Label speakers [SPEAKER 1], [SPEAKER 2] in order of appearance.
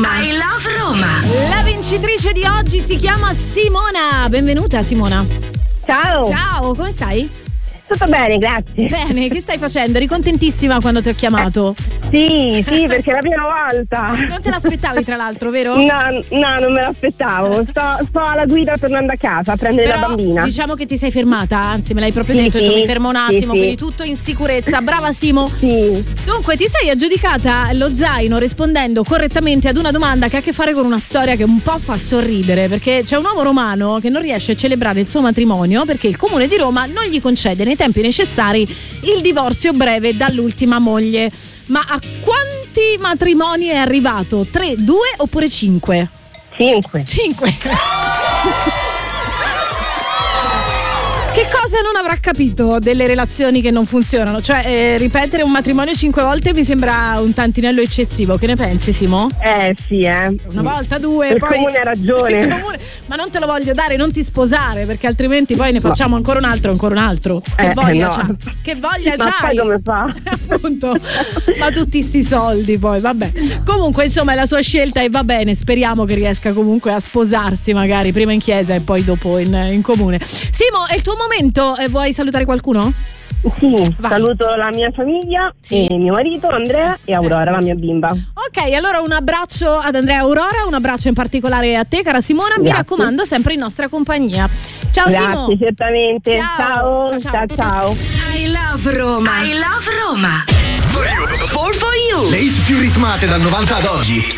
[SPEAKER 1] I love Roma.
[SPEAKER 2] La vincitrice di oggi si chiama Simona. Benvenuta Simona.
[SPEAKER 3] Ciao.
[SPEAKER 2] Ciao, come stai?
[SPEAKER 3] Tutto bene, grazie.
[SPEAKER 2] Bene, che stai facendo? Eri contentissima quando ti ho chiamato?
[SPEAKER 3] Sì, perché è la prima volta.
[SPEAKER 2] Non te l'aspettavi tra l'altro, vero?
[SPEAKER 3] No, non me l'aspettavo. Sto alla guida tornando a casa a prendere
[SPEAKER 2] Però,
[SPEAKER 3] la bambina.
[SPEAKER 2] diciamo che ti sei fermata, anzi me l'hai proprio
[SPEAKER 3] Sì,
[SPEAKER 2] detto,
[SPEAKER 3] sì,
[SPEAKER 2] hai detto, mi fermo un attimo,
[SPEAKER 3] sì.
[SPEAKER 2] quindi tutto in sicurezza. Brava Simo.
[SPEAKER 3] Sì.
[SPEAKER 2] Dunque ti sei aggiudicata lo zaino rispondendo correttamente ad una domanda che ha a che fare con una storia che un po' fa sorridere, perché c'è un uomo romano che non riesce a celebrare il suo matrimonio perché il comune di Roma non gli concede nei tempi necessari il divorzio breve dall'ultima moglie. Ma a quanti matrimoni è arrivato? 3, 2 oppure 5?
[SPEAKER 3] 5.
[SPEAKER 2] 5. Che cosa non avrà capito delle relazioni che non funzionano? Cioè, ripetere un matrimonio 5 volte mi sembra un tantinello eccessivo. Che ne pensi, Simo?
[SPEAKER 3] Sì.
[SPEAKER 2] Una volta, 2,
[SPEAKER 3] Il
[SPEAKER 2] poi...
[SPEAKER 3] comune ha ragione.
[SPEAKER 2] Ma non te lo voglio dare, non ti sposare, perché altrimenti poi ne facciamo ancora un altro. Che voglia
[SPEAKER 3] no.
[SPEAKER 2] c'ha? Che voglia
[SPEAKER 3] Ma
[SPEAKER 2] c'hai?
[SPEAKER 3] sai come fa?
[SPEAKER 2] Appunto. Ma tutti sti soldi poi, vabbè. Comunque, insomma, è la sua scelta e va bene. Speriamo che riesca comunque a sposarsi, magari prima in chiesa e poi dopo in comune. Simo, è il tuo momento. Vuoi salutare qualcuno?
[SPEAKER 3] Sì,
[SPEAKER 2] Vai.
[SPEAKER 3] saluto la mia famiglia,
[SPEAKER 2] Sì.
[SPEAKER 3] e mio marito Andrea e Aurora, la mia bimba.
[SPEAKER 2] Ok, allora un abbraccio ad Andrea e Aurora, un abbraccio in particolare a te, cara Simona. Mi
[SPEAKER 3] Grazie.
[SPEAKER 2] raccomando, sempre in nostra compagnia. Ciao Simo.
[SPEAKER 3] Grazie, certamente.
[SPEAKER 2] Ciao.
[SPEAKER 1] I
[SPEAKER 3] Ciao.
[SPEAKER 1] love Roma. I love Roma. For you.
[SPEAKER 4] Le hit più ritmate dal 90 ad oggi.